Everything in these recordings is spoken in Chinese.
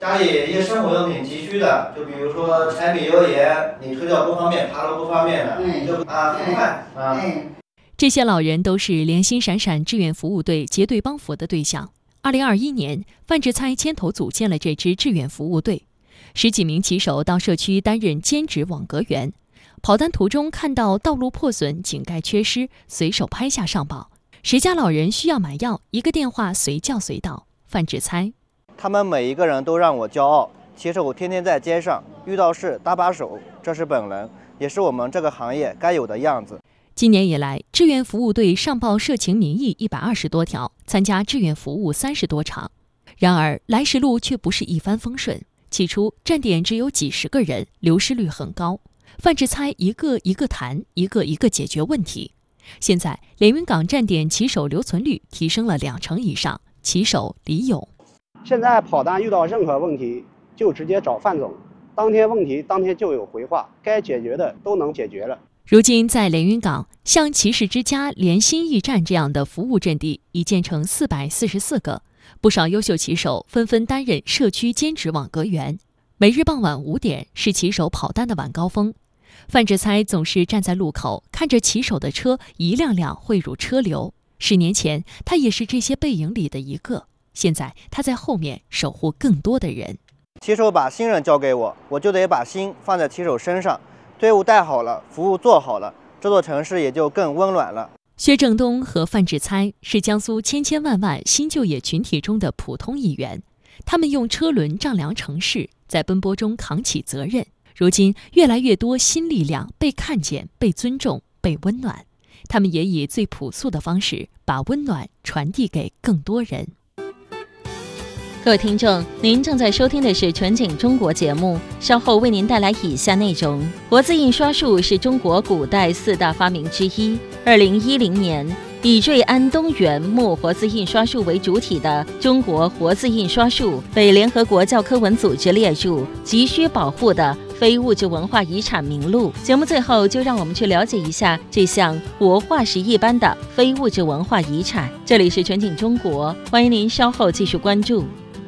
家里一些生活用品急需的，就比如说柴米油盐，你推掉不方便，爬楼不方便的，就很快啊。 这些老人都是联心闪闪志愿服务队结对帮扶的对象。2021年，范志猜牵头组建了这支志愿服务队，10几名骑手到社区担任兼职网格员，跑单途中看到道路破损、井盖缺失，随手拍下上报。谁家老人需要买药，一个电话随叫随到。范志猜， 他们每一个人都让我骄傲。骑手天天在街上，遇到事搭把手，这是本能，也是我们这个行业该有的样子。 今年以来，志愿服务队上报社情民意120多条，参加志愿服务30多场。然而来时路却不是一帆风顺，起初站点只有几十个人，流失率很高。范志猜一个一个谈，一个一个解决问题。现在连云港站点骑手留存率提升了2成以上。骑手李勇， 现在跑单遇到任何问题就直接找范总，当天问题当天就有回话，该解决的都能解决了。 如今在连云港，像骑士之家、联心驿站这样的服务阵地已建成444个，不少优秀骑手纷纷担任社区兼职网格员。每日傍晚5点是骑手跑单的晚高峰。范志猜总是站在路口，看着骑手的车一辆辆汇入车流。10年前，他也是这些背影里的一个。现在他在后面守护更多的人。 骑手把新人交给我，我就得把心放在骑手身上。队伍带好了，服务做好了，这座城市也就更温暖了。 薛正东和范志猜是江苏千千万万新就业群体中的普通一员，他们用车轮丈量城市，在奔波中扛起责任。如今，越来越多新力量被看见、被尊重、被温暖，他们也以最朴素的方式把温暖传递给更多人。各位听众，您正在收听的是全景中国节目，稍后为您带来以下内容：活字印刷术是中国古代4大发明之一。2010年，以瑞安东源木活字印刷术为主体的中国活字印刷术被联合国教科文组织列入急需保护的非物质文化遗产名录。节目最后就让我们去了解一下这项活化石一般的非物质文化遗产。这里是全景中国，欢迎您稍后继续关注。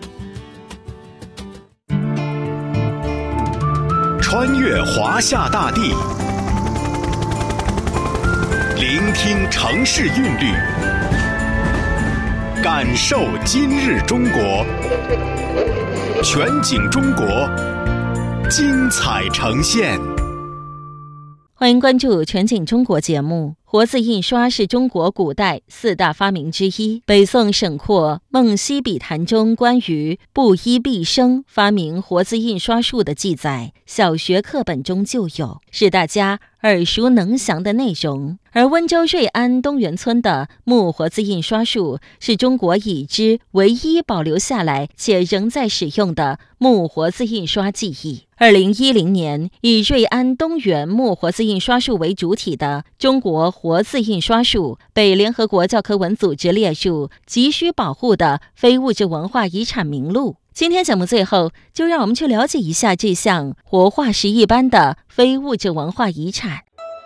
穿越华夏大地，聆听城市韵律，感受今日中国。全景中国，精彩呈现。 欢迎关注全景中国节目。活字印刷是中国古代4大发明之一。北宋沈括《梦溪笔谈》中关于布衣毕生发明活字印刷术的记载，小学课本中就有，是大家耳熟能详的内容。而温州瑞安东源村的木活字印刷术是中国已知唯一保留下来且仍在使用的木活字印刷技艺。2010年，以瑞安东源木活字印刷术为主体的中国活字印刷术被联合国教科文组织列入急需保护的非物质文化遗产名录。今天节目最后，就让我们去了解一下这项活化石一般的非物质文化遗产。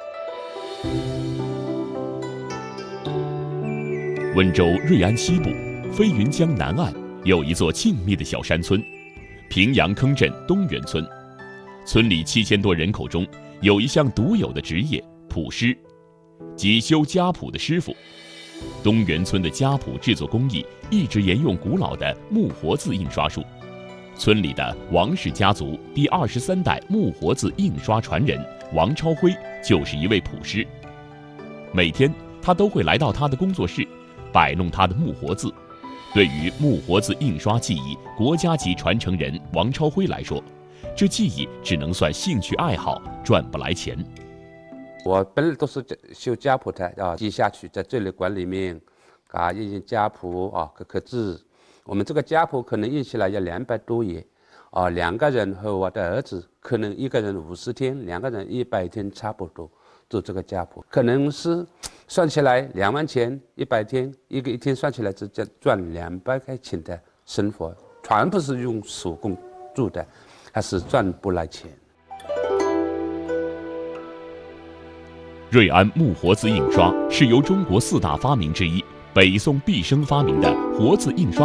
温州瑞安西部飞云江南岸有一座静谧的小山村，平阳坑镇东源村。村里7000多人口中，有一项独有的职业谱师，即修家谱的师傅。东源村的家谱制作工艺一直沿用古老的木活字印刷术。村里的王氏家族第23代木活字印刷传人王超辉就是一位谱师。每天他都会来到他的工作室，摆弄他的木活字。对于木活字印刷技艺国家级传承人王超辉来说，这技艺只能算兴趣爱好，赚不来钱。 我本来都是修家谱的啊，记下去在这里馆里面啊印家谱啊，刻字。我们这个家谱可能印起来要200多页啊，2个人和我的儿子可能1个人50天，2个人100天差不多做这个家谱，可能是算起来2万钱，100天一天算起来只赚200块钱的生活，全部是用手工做的，还是赚不来钱。 瑞安木活字印刷是由中国4大发明之一北宋毕生发明的活字印刷